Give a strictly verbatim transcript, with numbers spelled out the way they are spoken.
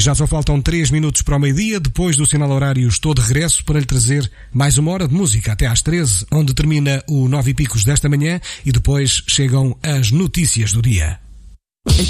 já só faltam três minutos para o meio-dia. Depois do sinal horário estou de regresso para lhe trazer mais uma hora de música até às treze, onde termina o Nove e Picos desta manhã e depois chegam as notícias do dia.